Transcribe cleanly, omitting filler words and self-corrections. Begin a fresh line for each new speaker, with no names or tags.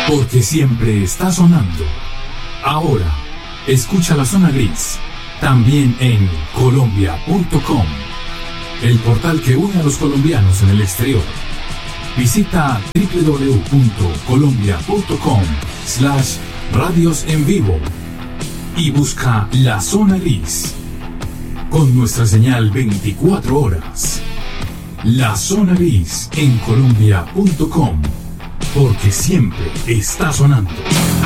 porque siempre está sonando. Ahora, escucha la zona gris, también en colombia.com, el portal que une a los colombianos en el exterior. Visita www.colombia.com/radios en vivo y busca la zona gris con nuestra señal 24 horas. La zona gris en colombia.com, porque siempre está sonando.